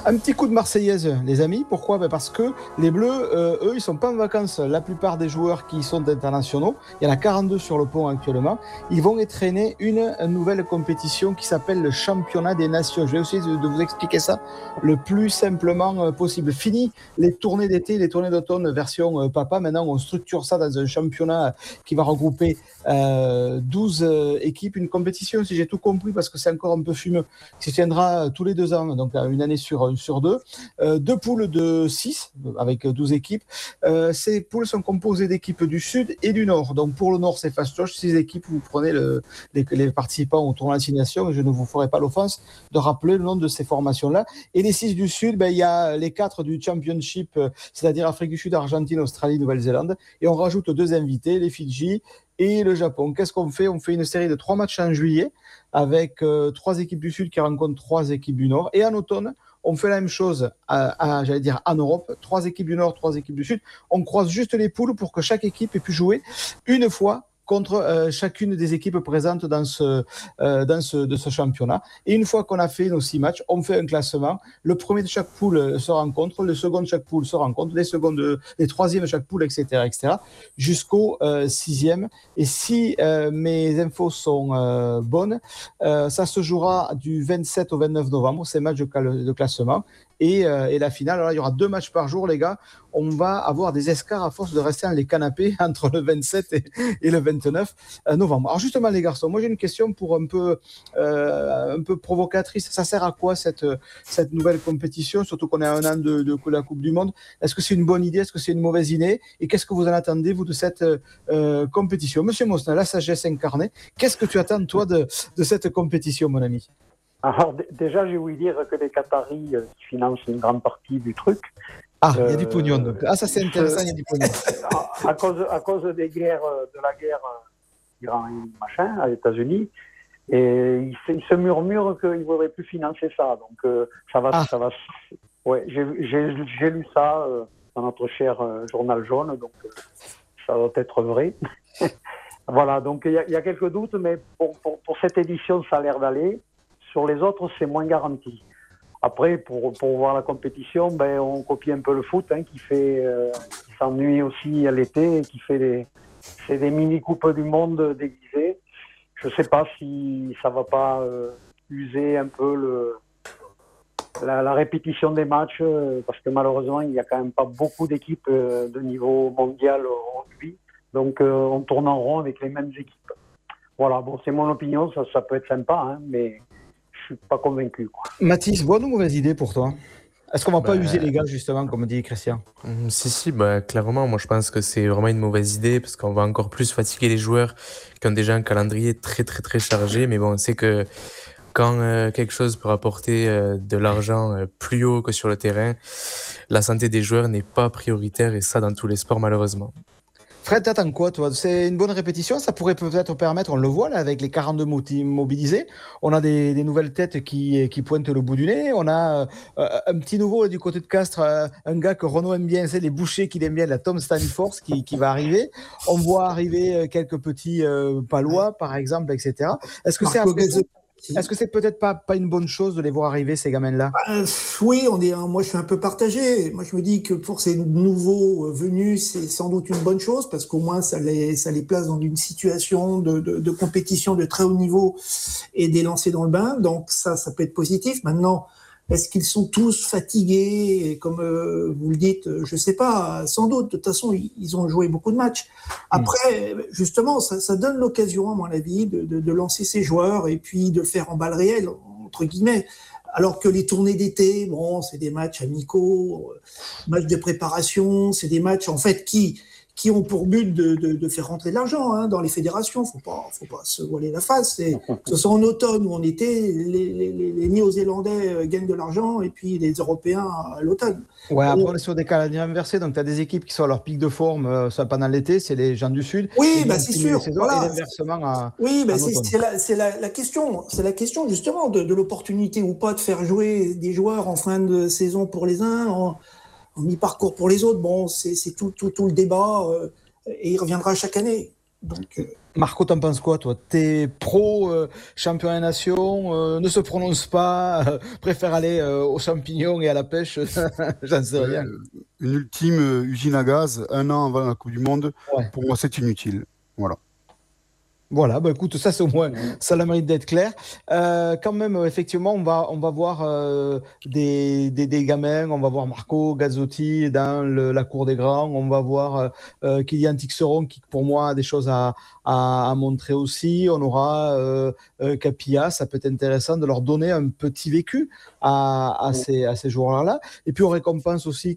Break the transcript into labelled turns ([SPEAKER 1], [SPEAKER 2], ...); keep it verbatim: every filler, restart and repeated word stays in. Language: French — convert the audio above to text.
[SPEAKER 1] Un petit coup de Marseillaise, les amis. Pourquoi ? Ben parce que les Bleus, euh, eux, ils sont pas en vacances. La plupart des joueurs qui sont internationaux, il y en a quarante-deux sur le pont actuellement, ils vont entraîner une nouvelle compétition qui s'appelle le Championnat des Nations. Je vais essayer de vous expliquer ça le plus simplement possible. Fini les tournées d'été, les tournées d'automne version euh, papa. Maintenant, on structure ça dans un championnat qui va regrouper euh, douze euh, équipes. Une compétition, si j'ai tout compris, parce que c'est encore un peu fumeux, qui se tiendra tous les deux ans, donc une année sur sur deux, euh, deux poules de six avec douze équipes. Euh, ces poules sont composées d'équipes du Sud et du Nord. Donc pour le Nord, c'est fastoche. Six équipes, vous prenez le, les, les participants au tournoi d'assignation. Je ne vous ferai pas l'offense de rappeler le nom de ces formations-là. Et les six du Sud, ben, il y a les quatre du Championship, c'est-à-dire Afrique du Sud, Argentine, Australie, Nouvelle-Zélande. Et on rajoute deux invités, les Fidji et le Japon. Qu'est-ce qu'on fait ? On fait une série de trois matchs en juillet avec euh, trois équipes du Sud qui rencontrent trois équipes du Nord. Et en automne, on fait la même chose, à, à, j'allais dire en Europe, trois équipes du Nord, trois équipes du Sud. On croise juste les poules pour que chaque équipe ait pu jouer une fois contre euh, chacune des équipes présentes dans ce, euh, dans ce, de ce championnat. Et une fois qu'on a fait nos six matchs, on fait un classement. Le premier de chaque poule se rencontre, le second de chaque poule se rencontre, les secondes, les troisièmes de chaque poule, et cetera, et cetera, jusqu'au euh, sixième. Et si euh, mes infos sont euh, bonnes, euh, ça se jouera du vingt-sept au vingt-neuf novembre, ces matchs de, cal- de classement. Et, euh, et la finale, alors, il y aura deux matchs par jour, les gars. On va avoir des escarres à force de rester dans les canapés entre le vingt-sept et, et le vingt-neuf novembre. Alors justement, les garçons, moi j'ai une question pour un peu, euh, un peu provocatrice. Ça sert à quoi cette, cette nouvelle compétition, surtout qu'on est à un an de, de la Coupe du Monde ? Est-ce que c'est une bonne idée ? Est-ce que c'est une mauvaise idée ? Et qu'est-ce que vous en attendez, vous, de cette euh, compétition ? Monsieur Mosna, la sagesse incarnée, qu'est-ce que tu attends, toi, de, de cette compétition, mon ami ?
[SPEAKER 2] Alors d- déjà, j'ai ouï dire que les Qataris euh, financent une grande partie du truc.
[SPEAKER 1] Ah, il euh, y a du pognon. Donc. Ah, ça c'est intéressant, il
[SPEAKER 2] ce,
[SPEAKER 1] y a du pognon.
[SPEAKER 2] À, à, cause, à cause des guerres, de la guerre Iran et machin, à États-Unis, et il se, il se murmure qu'ils ne voudraient plus financer ça. Donc euh, ça va, ah. ça va. Ouais, j'ai, j'ai, j'ai lu ça euh, dans notre cher euh, journal jaune, donc euh, ça doit être vrai. Voilà, donc il y, y a quelques doutes, mais pour, pour, pour cette édition, ça a l'air d'aller. Sur les autres, c'est moins garanti. Après, pour, pour voir la compétition, ben, on copie un peu le foot, hein, qui, fait, euh, qui s'ennuie aussi à l'été, et qui fait des, c'est des mini-coupes du monde déguisées. Je ne sais pas si ça ne va pas euh, user un peu le, la, la répétition des matchs, euh, parce que malheureusement, il n'y a quand même pas beaucoup d'équipes euh, de niveau mondial au rugby. Donc, euh, on tourne en rond avec les mêmes équipes. Voilà, bon, c'est mon opinion, ça, ça peut être sympa, hein, mais je ne suis pas convaincu, quoi.
[SPEAKER 1] Mathis, bonne ou mauvaise idée pour toi ? Est-ce qu'on ne va bah, pas user les gars, justement, comme dit Christian ?
[SPEAKER 3] Si, si, bah, clairement, moi je pense que c'est vraiment une mauvaise idée parce qu'on va encore plus fatiguer les joueurs qui ont déjà un calendrier très très très chargé. Mais bon, on sait que quand euh, quelque chose peut rapporter euh, de l'argent euh, plus haut que sur le terrain, la santé des joueurs n'est pas prioritaire, et ça dans tous les sports malheureusement.
[SPEAKER 1] Fred, t'attends quoi, toi ? C'est une bonne répétition, ça pourrait peut-être permettre, on le voit là, avec les quarante-deux mobilisés, on a des, des nouvelles têtes qui, qui pointent le bout du nez, on a euh, un petit nouveau là, du côté de Castres, euh, un gars que Renaud aime bien, c'est les bouchers qu'il aime bien, la Tom Stanforth qui, qui va arriver, on voit arriver quelques petits euh, palois par exemple, et cetera. Est-ce que Marco c'est après tout, est-ce que c'est peut-être pas, pas une bonne chose de les voir arriver, ces gamins-là ?
[SPEAKER 4] euh, Oui, on est, moi je suis un peu partagé. Moi je me dis que pour ces nouveaux venus, c'est sans doute une bonne chose parce qu'au moins ça les, ça les place dans une situation de, de, de compétition de très haut niveau et des lancers dans le bain. Donc ça, ça peut être positif. Maintenant, est-ce qu'ils sont tous fatigués et comme euh, vous le dites, je ne sais pas, sans doute. De toute façon, ils, ils ont joué beaucoup de matchs. Après, justement, ça, ça donne l'occasion, à mon avis, de, de, de lancer ces joueurs et puis de le faire en balle réelle, entre guillemets. Alors que les tournées d'été, bon, c'est des matchs amicaux, euh, matchs de préparation, c'est des matchs, en fait, qui... qui ont pour but de, de, de faire rentrer de l'argent hein, dans les fédérations. Il ne faut pas, faut pas se voiler la face. C'est, que ce soit en automne ou en été, les, les, les Néo-Zélandais gagnent de l'argent et puis les Européens à l'automne.
[SPEAKER 1] Ouais, après on est sur des calendriers inversés. Donc tu as des équipes qui sont à leur pic de forme euh, ça, pendant l'été, c'est les gens du Sud.
[SPEAKER 4] Oui, bah, c'est sûr.
[SPEAKER 1] Voilà. Et l'inversement à,
[SPEAKER 4] oui, bah,
[SPEAKER 1] à
[SPEAKER 4] c'est, c'est, la, c'est la, la, question, c'est la question justement de, de l'opportunité ou pas de faire jouer des joueurs en fin de saison pour les uns, en, en mi-parcours pour les autres. Bon, c'est, c'est tout, tout, tout le débat euh, et il reviendra chaque année. Donc, euh...
[SPEAKER 1] Marco, t'en penses quoi, toi? T'es pro euh, championnat nation, euh, ne se prononce pas, euh, préfère aller euh, aux champignons et à la pêche, j'en sais
[SPEAKER 5] Ouais,
[SPEAKER 1] rien.
[SPEAKER 5] une ultime euh, usine à gaz, un an avant la Coupe du Monde,
[SPEAKER 1] Ouais.
[SPEAKER 5] pour moi, c'est inutile. Voilà.
[SPEAKER 1] Voilà, bah écoute, ça c'est au moins, ça a le mérite d'être clair. Euh, quand même, euh, effectivement, on va, on va voir euh, des, des, des gamins, on va voir Marco Gazzotti dans le- la cour des grands, on va voir euh, euh, Kylian Tixeron qui, pour moi, a des choses à, à, à montrer aussi. On aura euh, euh, Capilla, ça peut être intéressant de leur donner un petit vécu à, à ces, à ces joueurs-là. Et puis on récompense aussi